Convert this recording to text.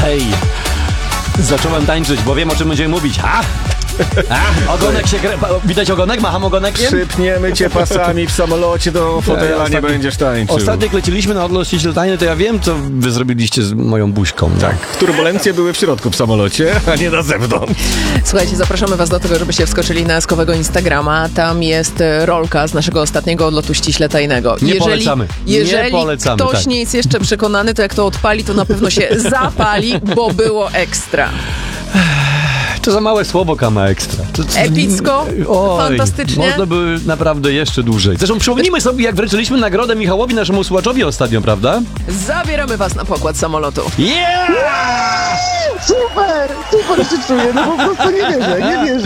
Hej! Zacząłem tańczyć, bo wiem, o czym będziemy mówić. Ogonek się... Widać ogonek? Macham ogonkiem? Przypniemy cię pasami w samolocie do fotela, nie będziesz tańczył. Ostatnio jak leciliśmy na odlot ściśle, to ja wiem, co wy zrobiliście z moją buźką. No. Tak, turbulencje były w środku w samolocie, a nie na zewnątrz. Słuchajcie, zapraszamy was do tego, żebyście wskoczyli na Eskowego Instagrama. Tam jest rolka z naszego ostatniego odlotu ściśle tajnego. Polecamy. Jeżeli Polecamy, ktoś tak. nie jest jeszcze przekonany, to jak to odpali, to na pewno się zapali, bo było ekstra. To za małe słowo, Kama Ekstra. Epicko, fantastycznie. Można by naprawdę jeszcze dłużej. Zresztą przypomnijmy sobie, jak wręczyliśmy nagrodę Michałowi, naszemu słuchaczowi ostatnio, prawda? Zabieramy was na pokład samolotu. Yeah! Super się czuję, no po prostu nie wierzę.